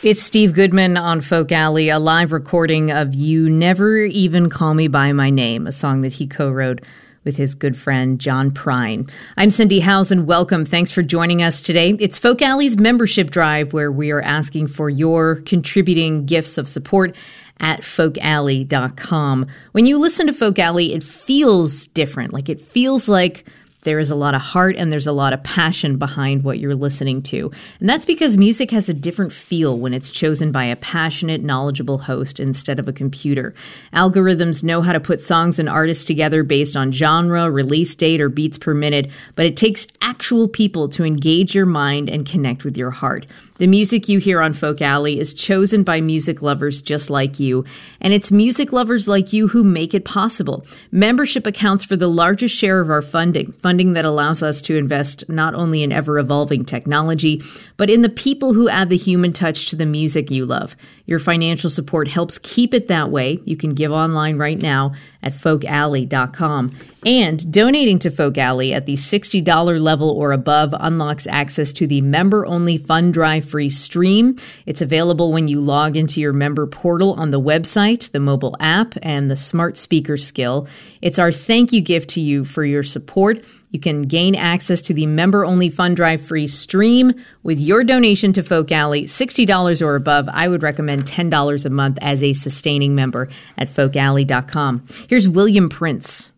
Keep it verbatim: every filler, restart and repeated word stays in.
It's Steve Goodman on Folk Alley, a live recording of You Never Even Call Me By My Name, a song that he co-wrote with his good friend John Prine. I'm Cindy Howes, and welcome. Thanks for joining us today. It's Folk Alley's membership drive, where we are asking for your contributing gifts of support at folk alley dot com. When you listen to Folk Alley, it feels different. Like it feels like there is a lot of heart and there's a lot of passion behind what you're listening to. And that's because music has a different feel when it's chosen by a passionate, knowledgeable host instead of a computer. Algorithms know how to put songs and artists together based on genre, release date, or beats per minute, but it takes actual people to engage your mind and connect with your heart. The music you hear on Folk Alley is chosen by music lovers just like you, and it's music lovers like you who make it possible. Membership accounts for the largest share of our funding, funding that allows us to invest not only in ever-evolving technology, but in the people who add the human touch to the music you love. Your financial support helps keep it that way. You can give online right now at folk alley dot com. And donating to Folk Alley at the sixty dollars level or above unlocks access to the member-only Fund Drive free stream. It's available when you log into your member portal on the website, the mobile app, and the smart speaker skill. It's our thank you gift to you for your support. You can gain access to the member-only Fund Drive free stream with your donation to Folk Alley, sixty dollars or above. I would recommend ten dollars a month as a sustaining member at folk alley dot com. Here's William Prince.